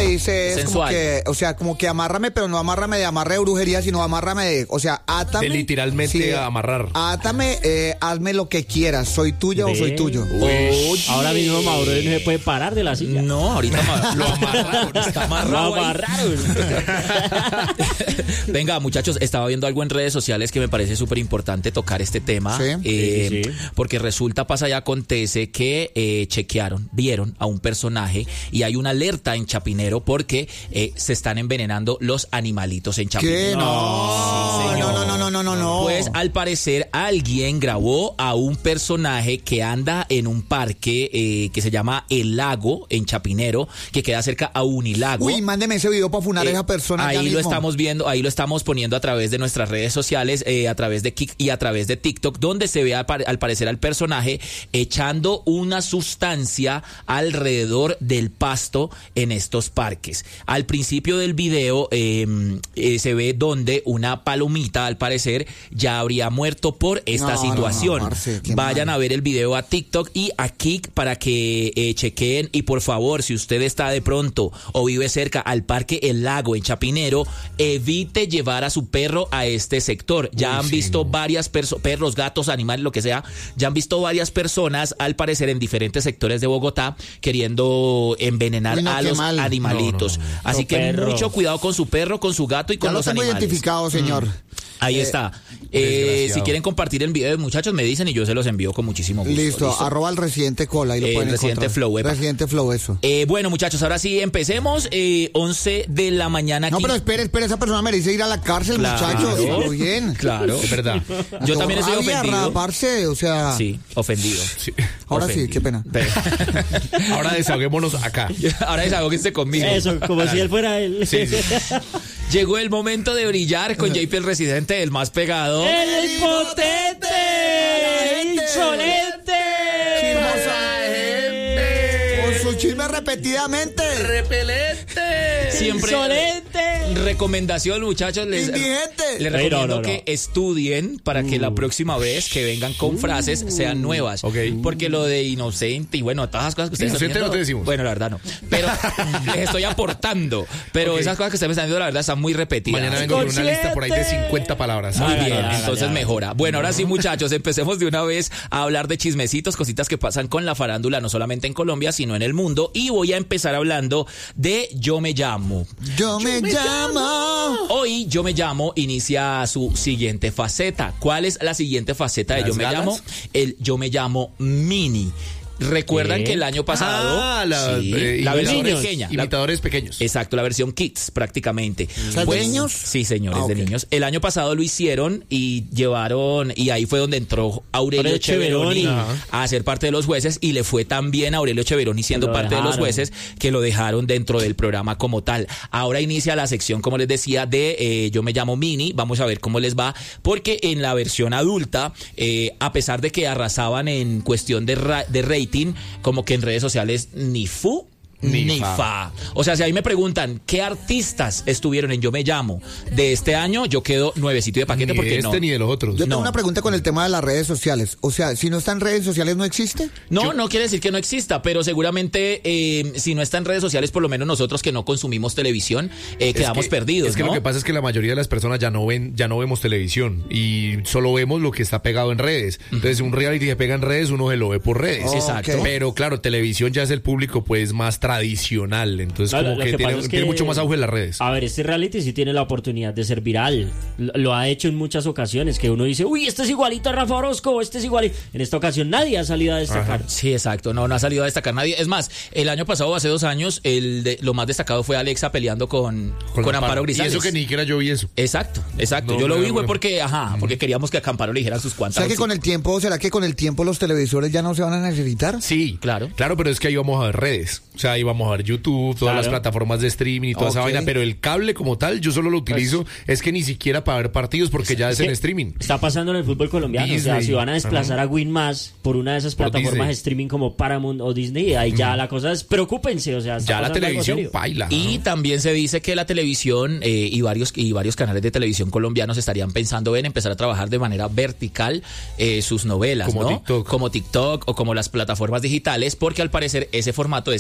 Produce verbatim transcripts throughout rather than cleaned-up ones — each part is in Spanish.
dice es sensual. como que, o sea, como que amárrame, pero no amárrame de amarre de brujería, sino amárrame de, o sea, átame. De literalmente sí, amarrar. Átame, eh, hazme lo que quieras, soy tuya Ve. o soy tuyo. Uy, ahora mismo Mauro no se puede parar de la silla. No, ahorita ma- lo amarraron, está amarrado Lo ahí. amarraron. Venga, muchachos, estaba viendo algo en redes sociales que me parece súper importante tocar este tema. Sí. eh, Sí, sí, sí. Porque resulta, pasa y acontece que eh, chequearon, vieron a un personaje y hay una alerta en Chapinero porque eh, se están envenenando los animalitos en Chapinero. ¿Qué? No, Sí, señor. no, no, no, no, no, no. Pues al parecer alguien grabó a un personaje que anda en un parque eh, que se llama El Lago en Chapinero, que queda cerca a Unilago. Uy, mándeme ese video para funar a Eh, esa persona. ahí ya lo mismo. estamos viendo, ahí lo estamos poniendo a través de nuestras redes sociales, eh, a través de Kik y a través de TikTok, donde se ve al, pare- al parecer al personaje echando una sustancia alrededor del pasto en estos parques. Al principio del video eh, eh, se ve donde una palomita, al parecer, ya habría muerto por esta No, no, situación. no, parce, qué Vayan mal. a ver el video a TikTok y a Kik para que eh, chequeen, y por favor, si usted está de pronto o vive cerca al Parque El Lago en Chapinero, evite llevar a su perro a este sector. Ya Uy, han sí, visto no. varias personas, perros, gatos, animales, lo que sea, ya han visto varias personas, al parecer en diferentes sectores de Bogotá, queriendo envenenar Uy, no, a qué los mal. animalitos. No, no, no. Así Los que perros. mucho cuidado con su perro, con su gato y con Ya lo los tengo animales. identificado, señor. Ahí Eh, está. Eh, desgraciado. si quieren compartir el video, muchachos, me dicen y yo se los envío con muchísimo gusto. Listo, arroba el Residente Cola. Ahí lo Eh, pueden Residente encontrar. Flow, epa. Residente Flow, eso. Eh, bueno, muchachos, ahora sí empecemos. Eh, once de la mañana. No, aquí. pero espere, espere, esa persona merece ir a la cárcel, Claro. muchachos. Pero bien. Claro. Es verdad. Yo también estoy Rabia, ofendido. parce, o sea. Sí, ofendido. Sí. Ahora sí, Ofendido. qué pena. Pero- Ahora desahoguémonos acá. ahora desahóguense conmigo. Eso, como si él fuera él. Sí, sí. Llegó el momento de brillar con J P el Residente, el más pegado. ¡El impotente! ¡El insolente! Con su chisme repetidamente. ¡Repelente! Siempre. ¡Insolente! Recomendación, muchachos, les, Indigente. les Ey, recomiendo no, no, no. que estudien para que la próxima vez que vengan con frases sean nuevas. Ok. Porque lo de inocente y bueno, todas las cosas que ustedes Inocente están no te diciendo, decimos. bueno, la verdad no. Pero les estoy aportando. Pero Ok. esas cosas que ustedes me están diciendo, la verdad, están muy repetidas. Mañana vengo con una lista por ahí de cincuenta palabras. Muy Hágale, bien, hágale, entonces hágale. mejora. Bueno, ahora sí, muchachos, empecemos de una vez a hablar de chismecitos, cositas que pasan con la farándula, no solamente en Colombia, sino en el mundo. Y voy a empezar hablando de Yo Me Llamo. Yo me llamo. Hoy Yo Me Llamo inicia su siguiente faceta. ¿Cuál es la siguiente faceta de ¿Las Yo Me galas? Llamo? El Yo Me Llamo Mini. ¿Recuerdan ¿Qué? que el año pasado Ah, la, sí, eh, la versión imitadores- pequeña, la- Imitadores pequeños. exacto, la versión Kids prácticamente. ¿Es de niños? Sí, señores, Ah, de ok. niños. El año pasado lo hicieron y llevaron, y ahí fue donde entró Aurelio Aurelio Cheveroni Cheveroni. a ser parte de los jueces, y le fue tan bien a Aurelio Cheveroni siendo Lo parte de los dejaron. jueces que lo dejaron dentro del programa como tal. Ahora inicia la sección, como les decía, de eh, Yo Me Llamo Mini. Vamos a ver cómo les va, porque en la versión adulta, eh, a pesar de que arrasaban en cuestión de, ra- de rating, como que en redes sociales ni fu Ni ni fa. fa. O sea, si ahí me preguntan qué artistas estuvieron en Yo Me Llamo de este año, yo quedo nuevecito de paquete Ni porque de este no. ni de los otros. Yo tengo No. una pregunta con el tema de las redes sociales. O sea, si no está en redes sociales, ¿no existe? No, no quiere decir que no exista, pero seguramente eh, si no está en redes sociales, por lo menos nosotros que no consumimos televisión, eh, Es quedamos que- perdidos, Es que ¿no? lo que pasa es que la mayoría de las personas ya no ven, ya no vemos televisión y solo vemos lo que está pegado en redes. Entonces, un reality que pega en redes, uno se lo ve por redes. Oh, Exacto. ok. Pero claro, televisión ya es el público pues más tradicional. Entonces, Claro, como lo que, que tiene, pasa es tiene que- mucho más auge en las redes. A ver, este reality sí tiene la oportunidad de ser viral. Lo, lo ha hecho en muchas ocasiones, que uno dice, uy, este es igualito a Rafa Orozco, este es igualito. En esta ocasión nadie ha salido a destacar. Sí, exacto. No, no ha salido a destacar nadie. Es más, el año pasado, hace dos años, el de- lo más destacado fue Alexa peleando con, con, Amparo Y Grisales. eso que ni siquiera yo vi eso. Exacto, exacto. No, Yo lo no, vi fue no. porque, ajá, porque queríamos que a Amparo le dijeran sus O cuantas. sea que con el tiempo, ¿será que con el tiempo los televisores ya no se van a necesitar? Sí, Claro. Claro, pero es que ahí vamos a ver redes. O sea, ahí vamos a ver YouTube, todas Claro. las plataformas de streaming y toda esa Ok. vaina. Pero el cable como tal, yo solo lo utilizo. es que ni siquiera para ver partidos porque ya es, Es en que streaming. Está pasando en el fútbol colombiano. O sea, Disney. si van a desplazar a Win más por una de esas Por plataformas Disney. de streaming como Paramount o Disney, ahí ya la cosa es, preocúpense. O sea, está Ya la pasando algo televisión serio. baila. Y también se dice que la televisión eh, y varios y varios canales de televisión colombianos estarían pensando en empezar a trabajar de manera vertical eh, sus novelas, Como ¿no? TikTok. Como TikTok o como las plataformas digitales, porque al parecer ese formato es el que ahora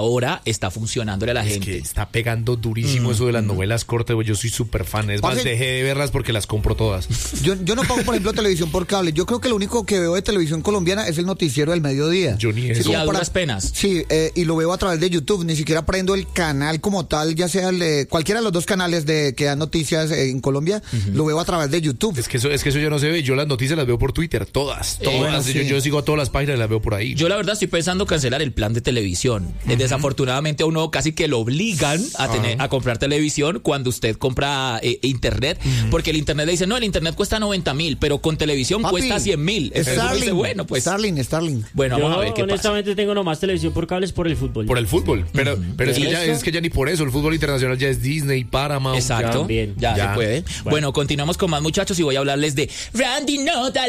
ahora está funcionándole a la Es gente. que está pegando durísimo eso de las novelas cortas, güey. Yo soy súper fan. Es más, Parce- dejé de verlas porque las compro todas. Yo, yo no pago, por ejemplo, televisión por cable. Yo creo que lo único que veo de televisión colombiana es el noticiero del mediodía. Yo ni Sí, eso. Y como a para- duras penas. Sí, eh, y lo veo a través de YouTube. Ni siquiera prendo el canal como tal, ya sea el de cualquiera de los dos canales de que dan noticias eh, en Colombia. Lo veo a través de YouTube. Es que eso, es que eso ya no se ve. Yo las noticias las veo por Twitter, todas, todas. bueno, yo, sí. yo sigo todas las páginas y las veo por ahí. Yo la verdad estoy pensando cancelar el plan de televisión. Eh, Desafortunadamente a uno casi que lo obligan a tener a comprar televisión cuando usted compra eh, internet, porque el internet le dice, no, el internet cuesta noventa mil, pero con televisión Papi, cuesta cien mil. Entonces uno dice, Starlink, bueno, pues Starlink, Starlink. bueno, Yo vamos a ver qué pasa. honestamente tengo nomás televisión por cables por el fútbol. Por el fútbol. Pero, pero es, ¿Y que ya, eso? es que ya ni por eso. El fútbol internacional ya es Disney, Paramount. Exacto, También. ya, Ya. se puede. Bueno. Bueno. continuamos con más muchachos y voy a hablarles de Randy Nota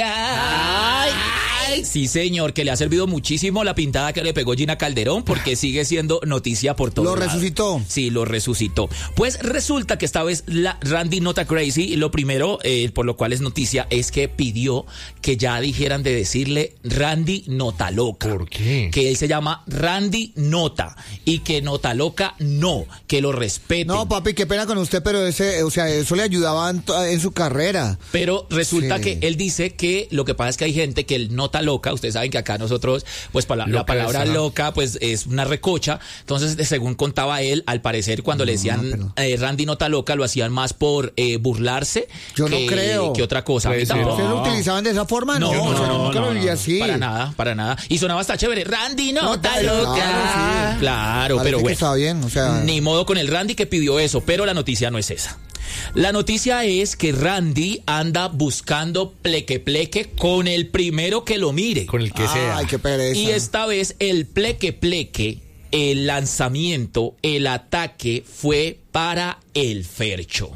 Loca. Ay, ay. Sí, señor, que le ha servido muchísimo la pintada que le pegó Gina Calderón porque sigue siendo noticia por todo Lo lado. resucitó. Sí, lo resucitó. Pues resulta que esta vez la Randy Nota Crazy, lo primero eh, por lo cual es noticia es que pidió que ya dijeran de decirle Randy Nota Loca. ¿Por qué? Que él se llama Randy Nota y que Nota Loca no, que lo respeten. No, papi, qué pena con usted, pero ese, o sea, eso le ayudaba en, to- en su carrera. Pero resulta Sí. que él dice que lo que pasa es que hay gente que el nota loca, ustedes saben que acá nosotros, pues para la, la Loca palabra es, ajá. loca, pues es una recocha. Entonces, de- según contaba él, al parecer cuando le decían eh, Randy Nota Loca, lo hacían más por eh, burlarse Yo no que, creo. que otra cosa. A mí Puede ser. tampoco. ¿Ustedes lo utilizaban de esa forma? No, No, o sea, no, nunca no, lo viví no, así. Para nada, para nada. Y sonaba hasta chévere. Randy Nota Nota Loca. Loca, sí. Claro, Parece pero que bueno. está bien, o sea- Ni modo con el Randy que pidió eso, pero la noticia no es esa. La noticia es que Randy anda buscando pleque pleque con el primero que lo mire. Con el que sea. Ay, qué pereza. Y esta vez el pleque pleque, el lanzamiento, el ataque fue para el Fercho.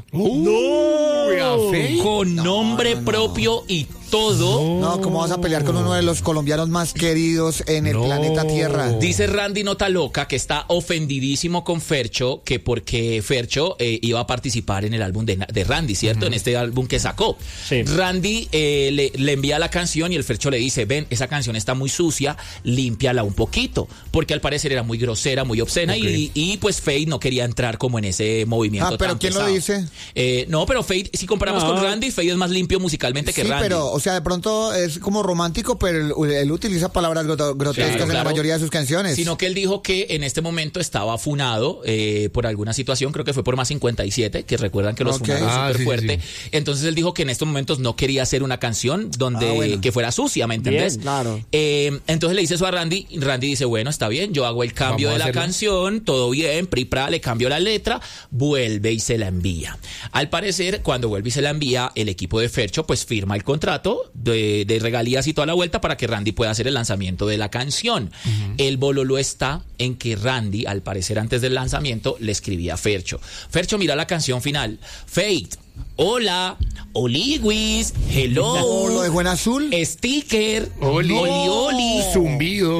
Uy, a fe. Con nombre no, no. propio y todo. No, ¿cómo vas a pelear con uno de los colombianos más queridos en el No. planeta Tierra? Dice Randy Nota Loca que está ofendidísimo con Fercho, que porque Fercho eh, iba a participar en el álbum de, de Randy, ¿cierto? En este álbum que sacó. Sí. Randy eh, le, le envía la canción y el Fercho le dice, ven, esa canción está muy sucia, límpiala un poquito, porque al parecer era muy grosera, muy obscena, Ok. y, y pues Fade no quería entrar como en ese movimiento. Ah, pero tan ¿quién lo pesado. dice? Eh, no, pero Fade, si comparamos No. con Randy, Fade es más limpio musicalmente que Sí, Randy. pero, o sea, de pronto es como romántico, pero él, él utiliza palabras groto- grotescas Claro, en la claro. mayoría de sus canciones. Sino que él dijo que en este momento estaba funado eh, por alguna situación, creo que fue por más cincuenta y siete, que recuerdan que los Ok. funaron Ah, súper sí, sí, fuerte. sí. Entonces él dijo que en estos momentos no quería hacer una canción donde Ah, bueno. que fuera sucia, ¿me entendés? Bien, claro. Eh, entonces le dice eso a Randy, y Randy dice, bueno, está bien, yo hago el cambio Vamos de a la hacerlo. canción, todo bien, pri, pra, le cambio la letra, vuelve y se la envía. Al parecer, cuando vuelve y se la envía, el equipo de Fercho pues firma el contrato de, de regalías y toda la vuelta para que Randy pueda hacer el lanzamiento de la canción. El bololo está en que Randy, al parecer antes del lanzamiento, le escribía a Fercho. Fercho, mira la canción final. Fate, hola, Oliwis, hello. ¿O lo dejó en azul? Sticker, Oli. oli, oli, Zumbido.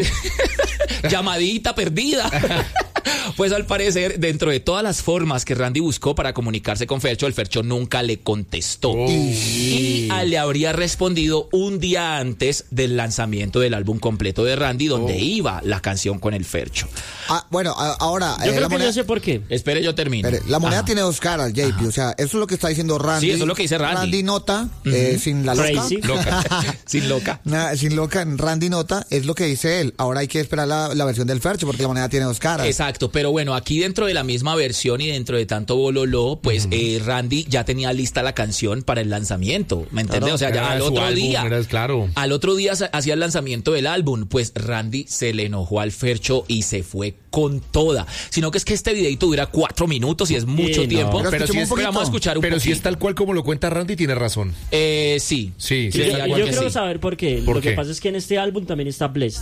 llamadita perdida. Pues al parecer, dentro de todas las formas que Randy buscó para comunicarse con Fercho, el Fercho nunca le contestó. Oh. Y a- le habría respondido un día antes del lanzamiento del álbum completo de Randy, donde Oh. iba la canción con el Fercho. Ah, bueno, a- ahora... Yo eh, creo la que moneda, yo sé por qué. Espere, yo termino. espere, la moneda Ajá. tiene dos caras, J P. O sea, eso es lo que está diciendo Randy. Sí, eso es lo que dice Randy. Randy Nota, eh, sin la loca. Crazy. Loca. Sin loca. Nada, sin loca, Randy Nota, es lo que dice él. Ahora hay que esperar la, la versión del Fercho, porque la moneda tiene dos caras. Exacto, pero bueno, aquí dentro de la misma versión y dentro de tanto bololó, pues eh, Randy ya tenía lista la canción para el lanzamiento, ¿me entiendes? Claro. O sea, ya Era al su otro álbum, día, era- claro. al otro día sa- hacía el lanzamiento del álbum, pues Randy se le enojó al Fercho y se fue con toda. Sino que es que este videito dura cuatro minutos y es mucho no. tiempo. Pero Pero, escuchemos si un es, poquito. vamos a escuchar un Pero si poquito. es tal cual como lo cuenta Randy, tiene razón. Eh, sí. Sí, sí, Yo, Creería está yo que quiero sí. saber por qué. ¿Por Lo qué? que pasa es que en este álbum también está Blessed.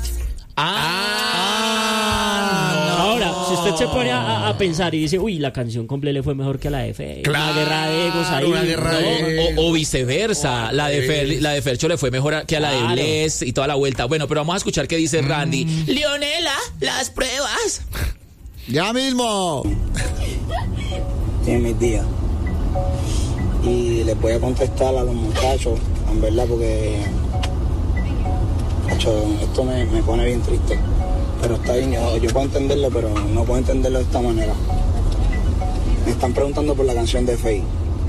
Ah, Ahora, si usted se pone a, a pensar y dice, uy, la canción completa le fue mejor que la de Fe. Claro, una guerra de egos ahí. una guerra ¿no? de- O, o viceversa, la de Fer- la de Fercho le fue mejor a- que a la de Claro. Bless y toda la vuelta. Bueno, pero vamos a escuchar qué dice Randy. Mm. Leonela, las pruebas. ¡Ya mismo! en mis días. Y les voy a contestar a los muchachos, en verdad, porque macho, esto me, me pone bien triste. pero está bien, yo, yo puedo entenderlo, pero no puedo entenderlo de esta manera. Me están preguntando por la canción de Faye.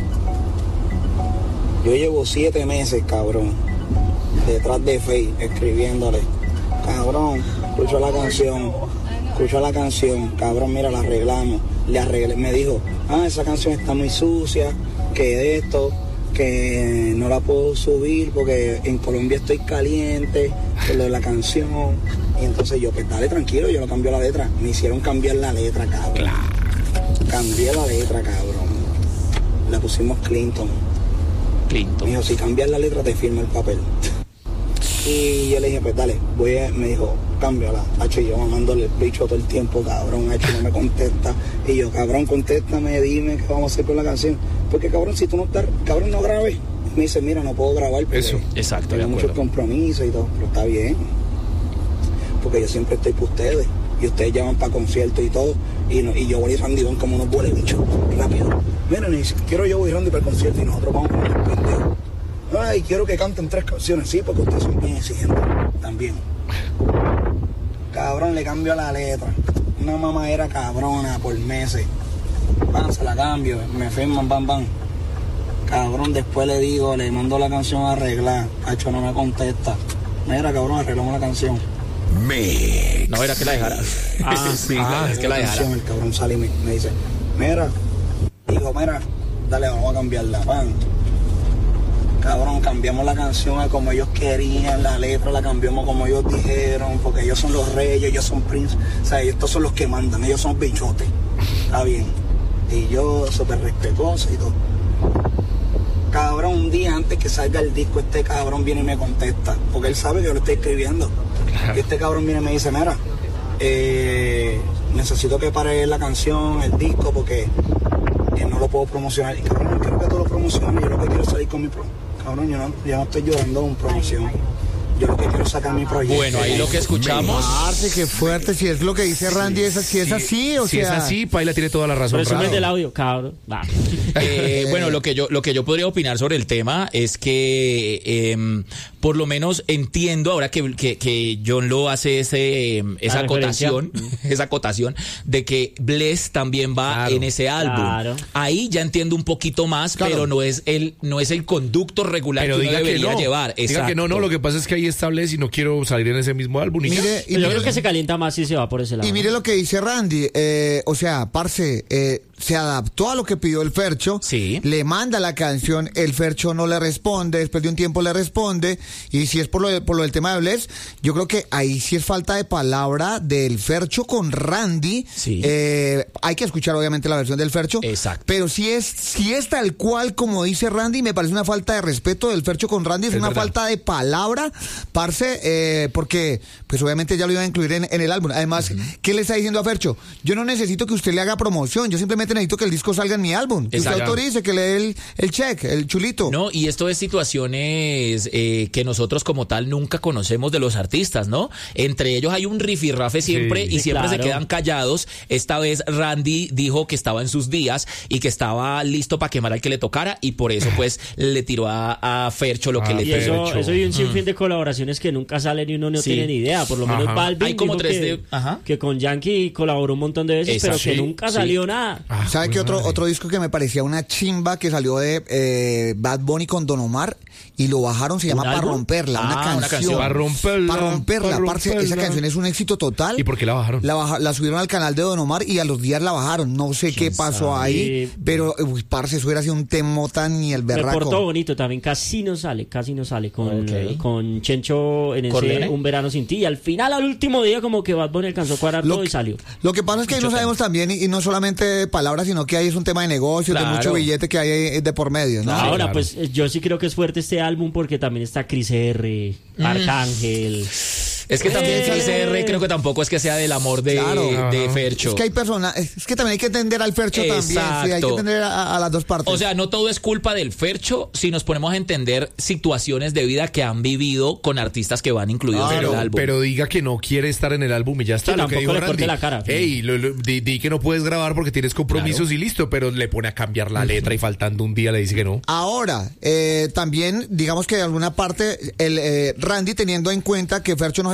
Yo llevo siete meses, cabrón, detrás de Faye, escribiéndole. Cabrón, escucho la canción, escucho la canción, cabrón, mira, la arreglamos. Le arreglé, me dijo, ah, esa canción está muy sucia, que de esto, que no la puedo subir porque en Colombia estoy caliente, por lo de la canción. Y entonces yo, pues dale tranquilo, yo no cambio la letra. Me hicieron cambiar la letra, cabrón. Cambié la letra, cabrón. Le pusimos Clinton. Clinton. Me dijo, si cambias la letra te firma el papel. Y yo le dije, pues dale, voy a, me dijo, cámbiala. Hacho, y yo mamándole el bicho todo el tiempo, cabrón, Hacho, no me contesta. Y yo, cabrón, contéstame, dime qué vamos a hacer con la canción. Porque, cabrón, si tú no estás, cabrón, no grabes. Me dice, mira, no puedo grabar porque Eso, exacto, tengo muchos compromisos y todo, pero está bien. Porque yo siempre estoy para ustedes. Y ustedes llaman para conciertos y todo. Y, no, y yo voy a Randy Van como unos huele bicho, rápido. Miren, quiero yo voy a Randy para el concierto y nosotros vamos con el pendejo. Ay, quiero que canten tres canciones, sí, porque ustedes son bien exigentes también. Cabrón, le cambio la letra. Una mamadera cabrona por meses. Van, se la cambio, me firman, bam, bam. Cabrón, después le digo, le mando la canción a arreglar. Hacho, no me contesta. Mira, cabrón, arreglamos la canción. Me. No, era que la dejara. Ah, sí, Ah, es que la dejara. canción, el cabrón sale y me, me dice, mira, digo, mira, dale, vamos a cambiarla, pan. Cabrón, cambiamos la canción a como ellos querían, la letra la cambiamos como ellos dijeron, porque ellos son los reyes, ellos son príncipes, o sea, estos son los que mandan, ellos son bichotes, está bien. Y yo súper respetuoso y todo. Cabrón, un día antes que salga el disco, este cabrón viene y me contesta, porque él sabe que yo lo estoy escribiendo. Y este cabrón viene y me dice, mira, eh, necesito que pare la canción, el disco, porque eh, no lo puedo promocionar. Y cabrón, no quiero que tú lo promociones, yo lo que quiero es salir con mi pro. Cabrón, yo no, yo no estoy llorando en promoción. Yo lo que quiero es sacar mi proyecto. Bueno, ahí lo que escuchamos. Parce, qué fuerte, si es lo que dice Randy, es, si es así, o si sea. es así, Paila tiene toda la razón. Resumen Raro. del audio, cabrón. Va. Eh, bueno, lo que yo lo que yo podría opinar sobre el tema es que eh, por lo menos entiendo ahora que, que, que John lo hace ese esa La acotación, esa acotación de que Bless también va Claro. en ese álbum. Claro. Ahí ya entiendo un poquito más, Claro. pero no es el no es el conducto regular Pero que uno diga que debería no. llevar. Diga que no, no, Exacto. lo que pasa es que ahí establece y no quiero salir en ese mismo álbum. Y ya. Mire, y Yo mire, creo que se calienta más si se va por ese lado. y mire lo que dice Randy, eh, o sea, parce, eh, se adaptó a lo que pidió el Fercho, Sí. le manda la canción, el Fercho no le responde, después de un tiempo le responde, y si es por lo, de- por lo del tema de Bless, yo creo que ahí sí es falta de palabra del Fercho con Randy. Sí. Eh, hay que escuchar obviamente la versión del Fercho, Exacto. pero si es, si es tal cual como dice Randy, me parece una falta de respeto del Fercho con Randy, es, Es una verdad. falta de palabra, parce, eh, porque pues obviamente ya lo iba a incluir en, en el álbum. Además, ¿qué le está diciendo a Fercho? Yo no necesito que usted le haga promoción, yo simplemente necesito que el disco salga en mi álbum. Que usted Exacto. autorice, que le dé el, el check, el chulito. No, y esto es situaciones eh, que nosotros como tal nunca conocemos de los artistas, ¿no? Entre ellos hay un rifirrafe siempre Sí. y Sí, siempre claro. se quedan callados. Esta vez Randy dijo que estaba en sus días y que estaba listo para quemar al que le tocara y por eso pues le tiró a, a Fercho lo que Ah, le Y tiró. eso, Fercho. eso y un sinfín de colaboraciones que nunca salen y uno no Sí. tiene ni idea. Por lo menos Ajá. Balvin Hay como dijo tres que, de- ajá. que con Yankee colaboró un montón de veces, Exacto. pero que Sí, nunca sí. salió nada. Ah, ¿Sabe qué pues, otro, madre. otro disco que me parecía una chimba que salió de eh, Bad Bunny con Don Omar y lo bajaron? Se llama ¿Un Pa' álbum? romperla, Ah, una una canción. canción. Pa' romperla, Pa' romperla, pa' parce, esa romperla. canción es un éxito total. ¿Y por qué la bajaron? La, baja- la subieron al canal de Don Omar y a los días la bajaron. No sé qué pasó sabe? ahí, pero, uy, parce, eso hubiera sido un temota ni el Me portó berraco. bonito también, casi no sale, casi no sale con, Ok. con Chencho en ese ¿Corleone? Un Verano Sin Ti. Y al final, al último día, como que Bad Bunny alcanzó a cuadrar Lo todo y que- salió. Lo que pasa es que ahí no Mucho sabemos también, y, y no solamente palabras, sino que ahí es un tema de negocios, de Claro. mucho billete que hay eh, de por medio, ¿no? Ahora, claro. pues eh, yo sí creo que es fuerte este álbum porque también está Chris R, Mm. Arcángel. Es que también Eh. C R creo que tampoco es que sea del amor de, Claro. de Ajá. Fercho. Es que hay personas, es que también hay que entender al Fercho también, sí, hay que Exacto. entender a, a las dos partes. O sea, no todo es culpa del Fercho si nos ponemos a entender situaciones de vida que han vivido con artistas que van incluidos en Pero, el álbum. pero diga que no quiere estar en el álbum y ya está. Sí, lo que tampoco dijo le Randy. corte la cara. Ey, lo- lo- di, di que no puedes grabar porque tienes compromisos y listo, pero le pone a cambiar la letra y faltando un día le dice que no. Ahora, eh, también, digamos que de alguna parte, el eh, Randy, teniendo en cuenta que Fercho no se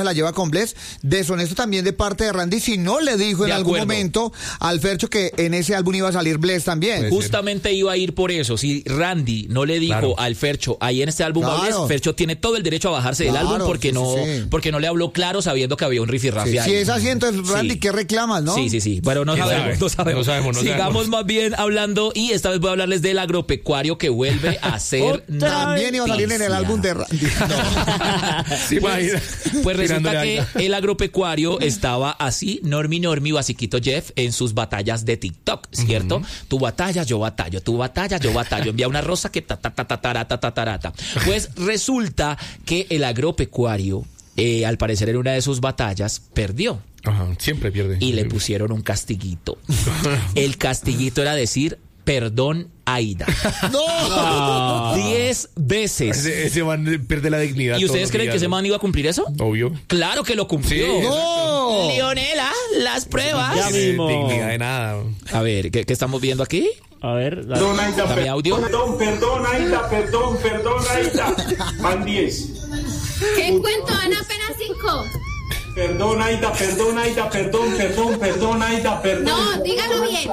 se la lleva con Bless. Deshonesto también de parte de Randy si no le dijo en De algún acuerdo. momento al Fercho que en ese álbum iba a salir Bless también. Justamente iba a ir por eso. Si Randy no le dijo Claro. al Fercho, ahí en este álbum va Claro. Bless, Fercho tiene todo el derecho a bajarse del Claro, álbum porque sí, no, sí, sí. porque no le habló claro sabiendo que había un rifirrafe Sí, ahí. si es así, entonces Randy, Sí. ¿qué reclamas, no? Sí, sí, sí. Pero no ¿Quién sabemos, sabe? no sabemos. No sabemos, no Sigamos sabemos. más bien hablando y esta vez voy a hablarles del agropecuario que vuelve a ser Otra También iba a salir en el noticia. álbum de Randy. Sí, imagina. Pues resulta Tirándole que alga. el agropecuario estaba así, Normi Normi, basiquito Jeff, en sus batallas de TikTok, ¿cierto? Tu batalla, yo batallo, tu batalla, yo batallo. Envía una rosa que ta ta ta ta tarata, ta, tarata. Pues resulta que el agropecuario, eh, al parecer en una de sus batallas, perdió. Ajá, siempre pierde. Y le pusieron un castiguito. El castiguito era decir, perdón, Aida. ¡No! Diez veces. Ese, ese man pierde la dignidad. ¿Y ustedes todos los creen que días, ese ¿no? man iba a cumplir eso? Obvio. Claro que lo cumplió. Sí. ¡No! Leonela, las pruebas. Ya Tiene mismo. dignidad de nada. A ver, ¿qué, qué estamos viendo aquí? A ver, la- Perdón, Aida, Dame audio. Perdón, perdón, Aida, perdón, perdón, Aida. Van diez. ¿Qué cuento? Van apenas cinco. Perdón, Aida, perdón, Aida, perdón, perdón, perdón, Aida, perdón. No, dígalo bien.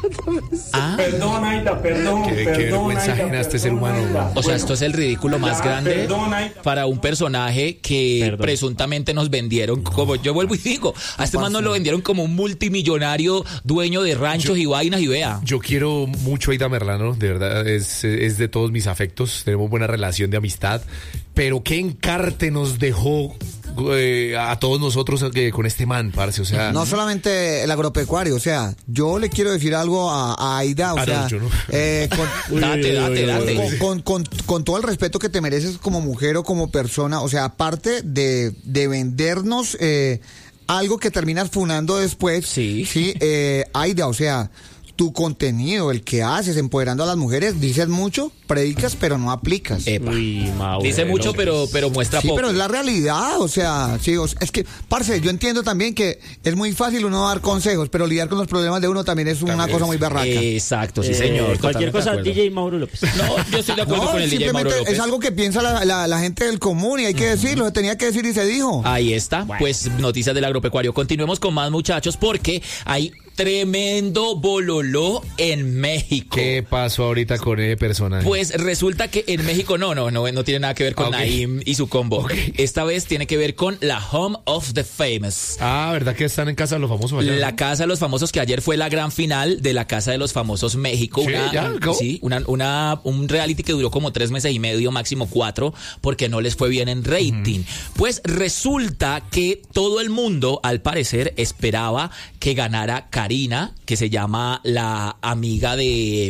Ah, Perdón, Aida, perdón, Qué- qué perdón, vergüenza Aida, ajena a este ser perdón, humano. Aida. o sea, esto es el ridículo más Ya, grande perdón, Aida. para un personaje que Perdón. presuntamente nos vendieron como, yo vuelvo y digo, a este man nos lo vendieron como un multimillonario dueño de ranchos y vainas y vea. Yo quiero mucho a Aida Merlano, de verdad, es, es de todos mis afectos, tenemos buena relación de amistad, pero qué encarte nos dejó eh, a todos nosotros eh, con este man, parce, o sea... No solamente el agropecuario, o sea, yo le quiero decir algo a, a Aida, o Ah, no, sea, yo no. eh, con, Uy, Date, uy, date, uy, uy, date. uy. con, con, con, con todo el respeto que te mereces como mujer o como persona, o sea, aparte de, de vendernos eh, algo que terminas funando después, Sí. sí eh, Aida, o sea, tu contenido, el que haces, empoderando a las mujeres, dices mucho, predicas, pero no aplicas. Epa. Uy, Mauro. Dice mucho, pero, pero muestra Sí, poco. pero es la realidad, o sea, sí, o sea, es que, parce, yo entiendo también que es muy fácil uno dar consejos, pero lidiar con los problemas de uno también es una También cosa es- muy berraca. Exacto, sí, Eh, señor. Cualquier totalmente cosa, de acuerdo. D J Mauro López. No, yo estoy de acuerdo No, con el D J Mauro simplemente López. es algo que piensa la, la- la gente del común y hay que decirlo, se tenía que decir y se dijo. Ahí está, pues noticias del agropecuario. Continuemos con más, muchachos, porque hay tremendo bololó en México. ¿Qué pasó ahorita con ese personaje? Pues resulta que en México no, no, no, no tiene nada que ver con Ok. Naim y su combo. Esta vez tiene que ver con la Home of the Famous. Ah, ¿verdad que están en casa de los famosos allá? La Casa de los Famosos, que ayer fue la gran final de la Casa de los Famosos México. Sí, Una, ya, acabó. sí, una, una- un reality que duró como tres meses y medio, máximo cuatro, porque no les fue bien en rating. Pues resulta que todo el mundo, al parecer, esperaba que ganara Karina, que se llama la amiga de,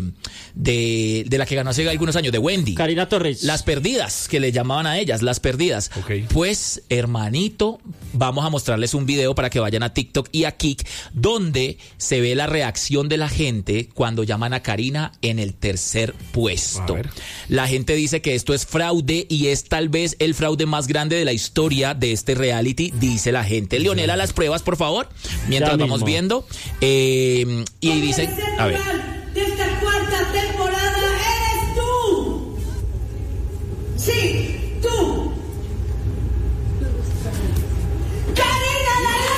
de, de la que ganó hace algunos años, de Wendy. Karina Torres. Las perdidas, que le llamaban a ellas, las perdidas. Ok. Pues, hermanito, vamos a mostrarles un video para que vayan a TikTok y a Kik, donde se ve la reacción de la gente cuando llaman a Karina en el tercer puesto. A ver. La gente dice que esto es fraude y es tal vez el fraude más grande de la historia de este reality, dice la gente. Leonela, las pruebas, por favor, mientras Ya vamos mismo. viendo. Eh, y dice, a ver. De esta cuarta temporada eres tú. Sí, tú. Karina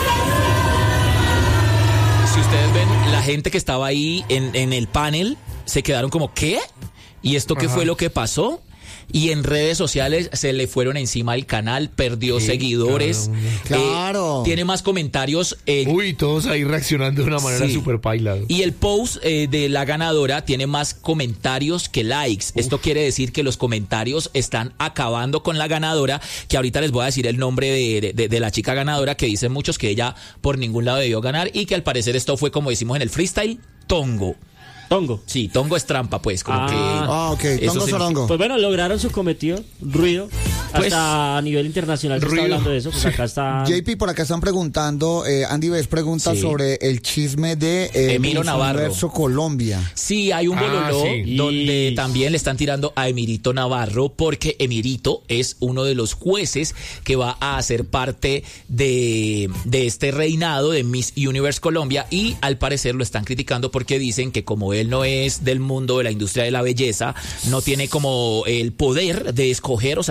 Si ustedes ven, la gente que estaba ahí en, en el panel se quedaron como, ¿qué? ¿Y esto qué Ajá. fue lo que pasó? Y en redes sociales se le fueron encima al canal, perdió Sí, seguidores. caramba. Claro. Eh, tiene más comentarios. eh, Uy, todos ahí reaccionando de una manera Sí. súper paila. Y el post eh, de la ganadora tiene más comentarios que likes. Esto quiere decir que los comentarios están acabando con la ganadora, que ahorita les voy a decir el nombre de, de- de la chica ganadora, que dicen muchos que ella por ningún lado debió ganar y que al parecer esto fue, como decimos en el freestyle, tongo. Tongo. Sí, tongo es trampa, pues, como Ah. que... Ah, ok, eso tongo significa- sorongo. Pues bueno, lograron su cometido, ruido. Pues, Hasta a nivel internacional se está ruido. hablando de eso. Pues acá está. J P, por acá están preguntando, eh, Andy Bess pregunta Sí. sobre el chisme de eh, Emiro Miss Navarro. Universo Colombia. Sí, hay un Ah, bololó sí. donde Y- también le están tirando a Emirito Navarro, porque Emirito es uno de los jueces que va a hacer parte de, de este reinado de Miss Universe Colombia, y al parecer lo están criticando porque dicen que como él no es del mundo de la industria de la belleza, no tiene como el poder de escoger o saber escoger,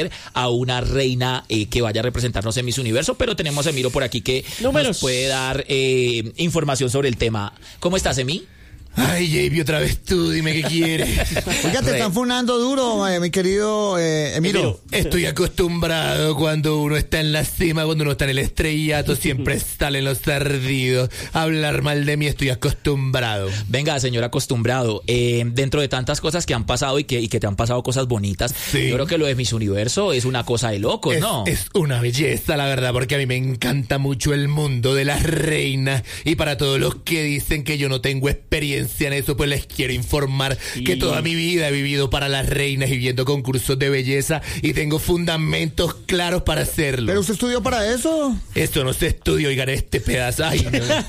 escoger a una reina eh, que vaya a representarnos en Miss Universo, pero tenemos a Emiro por aquí que Números. nos puede dar eh, información sobre el tema. ¿Cómo estás, Emi? Ay, J P, otra vez tú, dime qué quieres. Oiga, te están funando duro, eh, mi querido eh, Emiro. Estoy acostumbrado cuando uno está en la cima, cuando uno está en el estrellato, siempre salen los ardidos. Hablar mal de mí, estoy acostumbrado. Venga, señor acostumbrado, eh, dentro de tantas cosas que han pasado y que, y que te han pasado cosas bonitas, Sí. yo creo que lo de Miss Universo es una cosa de locos, Es, ¿no? es una belleza, la verdad, porque a mí me encanta mucho el mundo de las reinas. Y para todos los que dicen que yo no tengo experiencia en eso, pues les quiero informar Sí. que toda mi vida he vivido para las reinas y viendo concursos de belleza y tengo fundamentos claros para hacerlo. ¿Pero usted estudió para eso? Esto no se estudia, oigan, este pedazo. Ay, no.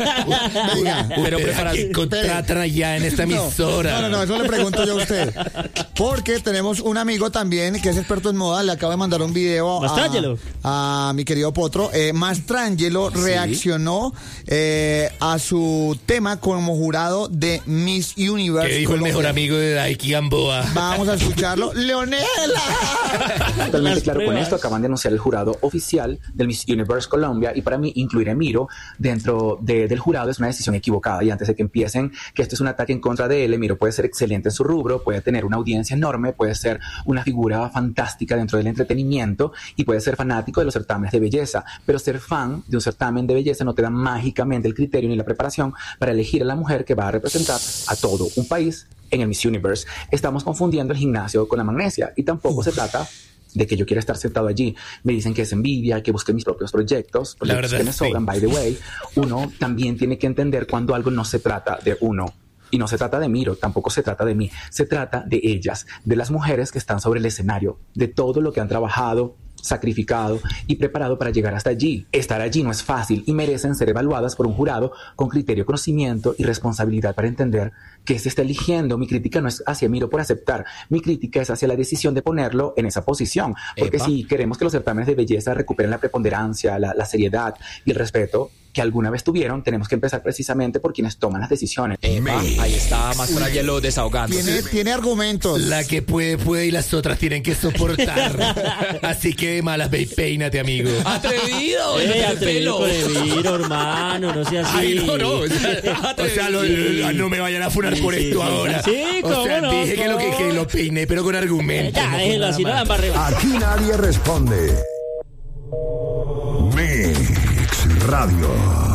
Venga. Pero Ustedes prepara- aquí contratan allá en esta No, emisora. No, no, no, eso le pregunto yo a usted. Porque tenemos un amigo también que es experto en moda, le acabo de mandar un video Mastrangelo. a, a mi querido Potro. Eh, Mastrangelo reaccionó eh, a su tema como jurado de Miss Universe. ¿Qué dijo el Colombia. mejor amigo de Daiki Gamboa? Vamos a escucharlo. ¡Leonela! Totalmente Las claro con pruebas. esto. Acaban de anunciar el jurado oficial del Miss Universe Colombia y para mí incluir a Emiro dentro de- del jurado es una decisión equivocada. Y antes de que empiecen que esto es un ataque en contra de él, Emiro puede ser excelente en su rubro, puede tener una audiencia enorme, puede ser una figura fantástica dentro del entretenimiento y puede ser fanático de los certámenes de belleza, pero ser fan de un certamen de belleza no te da mágicamente el criterio ni la preparación para elegir a la mujer que va a representar a todo un país en el Miss Universe. Estamos confundiendo el gimnasio con la magnesia y tampoco se trata de que yo quiera estar sentado allí. Me dicen que es envidia, que busque mis propios proyectos, La proyectos verdad, que me sí. sobran, by the way. Uno también tiene que entender cuando algo no se trata de uno. Y no se trata de Miro, tampoco se trata de mí. Se trata de ellas, de las mujeres que están sobre el escenario, de todo lo que han trabajado, sacrificado y preparado para llegar hasta allí. Estar allí no es fácil y merecen ser evaluadas por un jurado con criterio, conocimiento y responsabilidad para entender que se está eligiendo. Mi crítica no es hacia Miro por aceptar, mi crítica es hacia la decisión de ponerlo en esa posición. Porque Epa. si queremos que los certámenes de belleza recuperen la preponderancia, la, la seriedad y el respeto que alguna vez tuvieron, tenemos que empezar precisamente por quienes toman las decisiones. Epa, ahí está Mastrangelo desahogándose. Tiene, tiene argumentos. La que puede, puede y las otras tienen que soportar. Así que malas, ve y peínate, amigo. ¡Atrevido! Eh, ¡No te atrevido pelo! con Emiro, hermano, no sea así. Ay, no, no. O sea, o sea, lo- lo- no me vayan a funar Sí, por sí, esto sí. ahora. Sí, o sea, cómo no, dije que lo, que, cómo. que lo peiné, pero con argumentos. Ya, no con déjenlo nada así, no más. dan para arriba. Aquí nadie responde. Mix Radio.